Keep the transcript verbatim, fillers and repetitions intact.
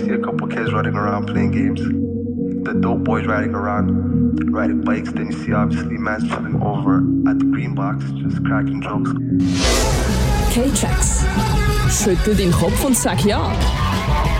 see a couple kids running around playing games. The dope boys riding around, riding bikes. Then you see obviously man's chilling over at the green box, just cracking jokes. K-Tracks. Schüttel deinen Kopf und sag ja.